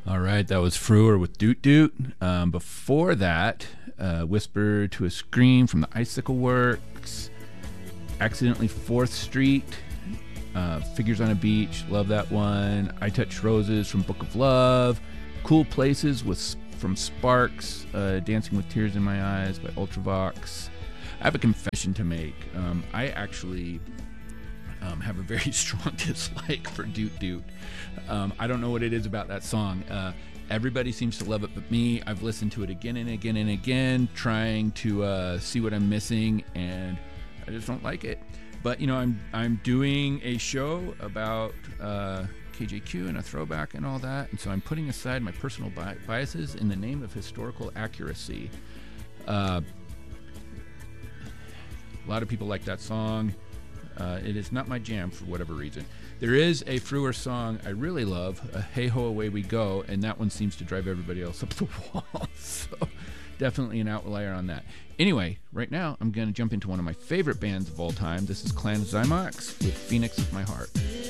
All right, that was Frewer with Doot Doot. Before that, Whisper to a Scream from the Icicle Works. Accidentally 4th Street. Figures on a Beach, love that one. I Touch Roses from Book of Love. Cool Places from Sparks. Dancing with Tears in My Eyes by Ultravox. I have a confession to make. I actually have a very strong dislike for Doot Doot. I don't know what it is about that song. Everybody seems to love it but me. I've listened to it again and again and again, trying to see what I'm missing, and I just don't like it. But, you know, I'm doing a show about KJQ and a throwback and all that, and so I'm putting aside my personal biases in the name of historical accuracy. A lot of people like that song. It is not my jam for whatever reason. There is a Frewer song I really love, Hey Ho Away We Go, and that one seems to drive everybody else up the wall. So definitely an outlier on that. Anyway, right now I'm going to jump into one of my favorite bands of all time. This is Clan Zymox with Phoenix of My Heart.